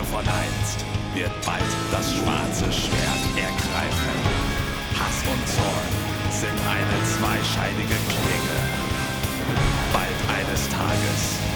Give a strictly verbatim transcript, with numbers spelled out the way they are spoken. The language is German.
von einst wird bald das schwarze Schwert ergreifen. Hass und Zorn sind eine zweischneidige Klinge. Bald eines Tages